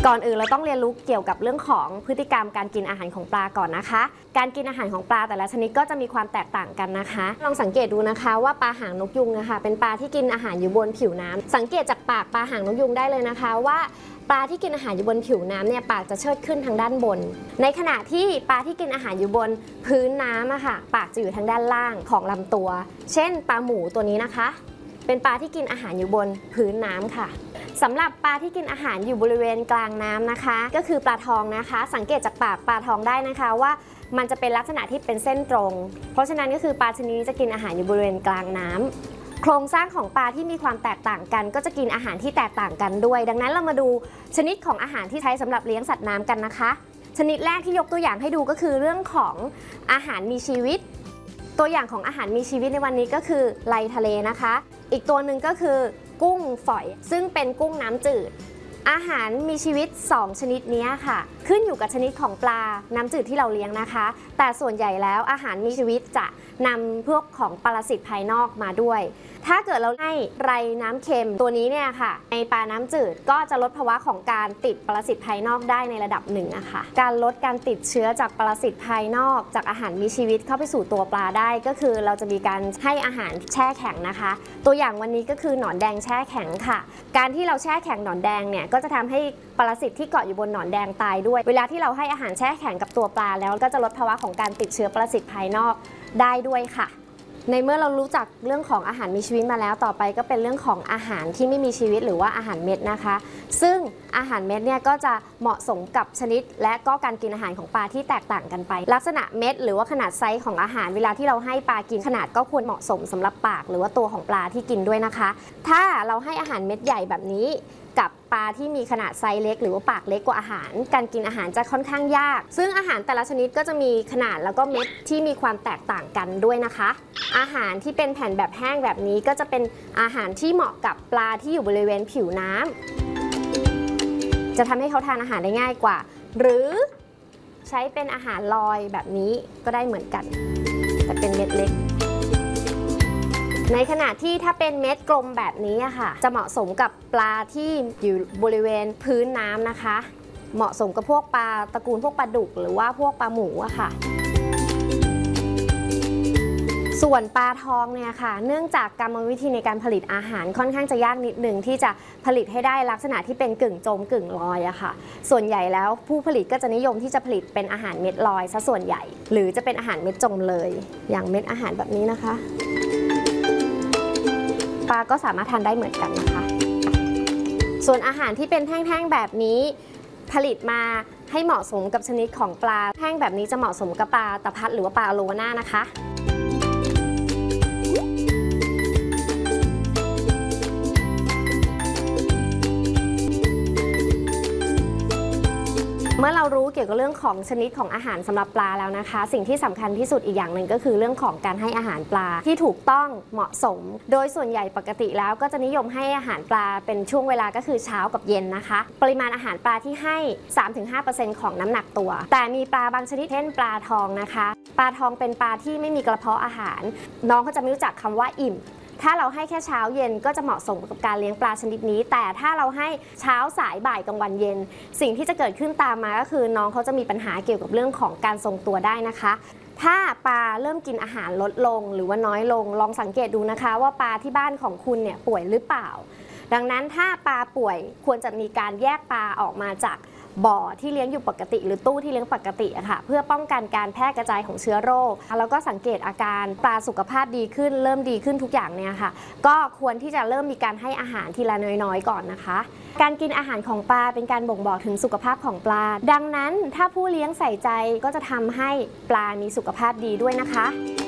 ก่อนอื่นเราต้องเรียนรู้เกี่ยวกับเรื่องของพฤติกรรมการกินอาหารของปลาก่อนนะคะการกินอาหารของปลาแต่ละชนิดก็จะมีความแตกต่างกันนะคะลองสังเกตดูนะคะว่าปลาหางนกยุงนะคะเป็นปลาที่กินอาหารอยู่บนผิวน้ำสังเกตจากปากปลาหางนกยุงได้เลยนะคะว่าปลาที่กินอาหารอยู่บนผิวน้ำเนี่ยปากจะเชิดขึ้นทางด้านบนในขณะที่ปลาที่กินอาหารอยู่บนพื้นน้ำอะค่ะปากจะอยู่ทางด้านล่างของลำตัวเช่นปลาหมูตัวนี้นะคะเป็นปลาที่กินอาหารอยู่บนพื้นน้ำค่ะสำหรับปลาที่กินอาหารอยู่บริเวณกลางน้ำนะคะก็คือปลาทองนะคะสังเกตจากปากปลาทองได้นะคะว่ามันจะเป็นลักษณะที่เป็นเส้นตรงเพราะฉะนั้นก็คือปลาชนิดนี้จะกินอาหารอยู่บริเวณกลางน้ำโครงสร้างของปลาที่มีความแตกต่างกันก็จะกินอาหารที่แตกต่างกันด้วยดังนั้นเรามาดูชนิดของอาหารที่ใช้สำหรับเลี้ยงสัตว์น้ำกันนะคะชนิดแรกที่ยกตัวอย่างให้ดูก็คือเรื่องของอาหารมีชีวิตตัวอย่างของอาหารมีชีวิตในวันนี้ก็คือไลทะเลนะคะอีกตัวหนึ่งก็คือกุ้งฝอยซึ่งเป็นกุ้งน้ำจืดอาหารมีชีวิต2ชนิดนี้ค่ะขึ้นอยู่กับชนิดของปลาน้ำจืดที่เราเลี้ยงนะคะแต่ส่วนใหญ่แล้วอาหารมีชีวิตจะนำพวกของปรสิตภายนอกมาด้วยถ้าเกิดเราให้ไรน้ำเค็มตัวนี้เนี่ยค่ะในปลาน้ำจืดก็จะลดภาวะของการติดปรสิตภายนอกได้ในระดับหนึ่งนะคะการลดการติดเชื้อจากปรสิตภายนอกจากอาหารมีชีวิตเข้าไปสู่ตัวปลาได้ก็คือเราจะมีการให้อาหารแช่แข็งนะคะตัวอย่างวันนี้ก็คือหนอนแดงแช่แข็งค่ะการที่เราแช่แข็งหนอนแดงเนี่ยก็จะทำให้ปรสิตที่เกาะอยู่บนหนอนแดงตายด้วยเวลาที่เราให้อาหารแช่แข็งกับตัวปลาแล้วก็จะลดภาวะของการติดเชื้อปรสิตภายนอกได้ด้วยค่ะในเมื่อเรารู้จักเรื่องของอาหารมีชีวิตมาแล้วต่อไปก็เป็นเรื่องของอาหารที่ไม่มีชีวิตหรือว่าอาหารเม็ดนะคะซึ่งอาหารเม็ดเนี่ยก็จะเหมาะสมกับชนิดและก็การกินอาหารของปลาที่แตกต่างกันไปลักษณะเม็ดหรือว่าขนาดไซส์ของอาหารเวลาที่เราให้ปลากินขนาดก็ควรเหมาะสมสำหรับปากหรือว่าตัวของปลาที่กินด้วยนะคะถ้าเราให้อาหารเม็ดใหญ่แบบนี้กับปลาที่มีขนาดไซส์เล็กหรือว่าปากเล็กกว่าอาหารการกินอาหารจะค่อนข้างยากซึ่งอาหารแต่ละชนิดก็จะมีขนาดแล้วก็เม็ดที่มีความแตกต่างกันด้วยนะคะอาหารที่เป็นแผ่นแบบแห้งแบบนี้ก็จะเป็นอาหารที่เหมาะกับปลาที่อยู่บริเวณผิวน้ำจะทำให้เขาทานอาหารได้ง่ายกว่าหรือใช้เป็นอาหารลอยแบบนี้ก็ได้เหมือนกันแต่เป็นเม็ดเล็กในขณะที่ถ้าเป็นเม็ดกลมแบบนี้ค่ะจะเหมาะสมกับปลาที่อยู่บริเวณพื้นน้ำนะคะเหมาะสมกับพวกปลาตระกูลพวกปลาดุกหรือว่าพวกปลาหมูอะค่ะส่วนปลาทองเนี่ยค่ะเนื่องจากกรรมวิธีในการผลิตอาหารค่อนข้างจะยากนิดนึงที่จะผลิตให้ได้ลักษณะที่เป็นกึ่งจมกึ่งลอยอะค่ะส่วนใหญ่แล้วผู้ผลิตก็จะนิยมที่จะผลิตเป็นอาหารเม็ดลอยซะส่วนใหญ่หรือจะเป็นอาหารเม็ดจมเลยอย่างเม็ดอาหารแบบนี้นะคะปลาก็สามารถทานได้เหมือนกันนะคะส่วนอาหารที่เป็นแท่งๆแบบนี้ผลิตมาให้เหมาะสมกับชนิดของปลาแท่งแบบนี้จะเหมาะสมกับปลาตะพัดหรือว่าปลาอโลวาน่านะคะเมื่อเรารู้เกี่ยวกับเรื่องของชนิดของอาหารสำหรับปลาแล้วนะคะสิ่งที่สำคัญที่สุดอีกอย่างหนึ่งก็คือเรื่องของการให้อาหารปลาที่ถูกต้องเหมาะสมโดยส่วนใหญ่ปกติแล้วก็จะนิยมให้อาหารปลาเป็นช่วงเวลาก็คือเช้ากับเย็นนะคะปริมาณอาหารปลาที่ให้ 3-5% ของน้ำหนักตัวแต่มีปลาบางชนิดเช่นปลาทองนะคะปลาทองเป็นปลาที่ไม่มีกระเพาะอาหารน้องเขาจะไม่รู้จักคำว่าอิ่มถ้าเราให้แค่เช้าเย็นก็จะเหมาะสมกับการเลี้ยงปลาชนิดนี้แต่ถ้าเราให้เช้าสายบ่ายกลางวันเย็นสิ่งที่จะเกิดขึ้นตามมาก็คือน้องเขาจะมีปัญหาเกี่ยวกับเรื่องของการทรงตัวได้นะคะถ้าปลาเริ่มกินอาหารลดลงหรือว่าน้อยลงลองสังเกตดูนะคะว่าปลาที่บ้านของคุณเนี่ยป่วยหรือเปล่าดังนั้นถ้าปลาป่วยควรจะมีการแยกปลาออกมาจากบ่อที่เลี้ยงอยู่ปกติหรือตู้ที่เลี้ยงปกติอะค่ะเพื่อป้องกันการแพร่กระจายของเชื้อโรคแล้วก็สังเกตอาการปลาสุขภาพดีขึ้นเริ่มดีขึ้นทุกอย่างเนี่ยค่ะก็ควรที่จะเริ่มมีการให้อาหารทีละน้อยๆก่อนนะคะการกินอาหารของปลาเป็นการบ่งบอกถึงสุขภาพของปลาดังนั้นถ้าผู้เลี้ยงใส่ใจก็จะทำให้ปลามีสุขภาพดีด้วยนะคะ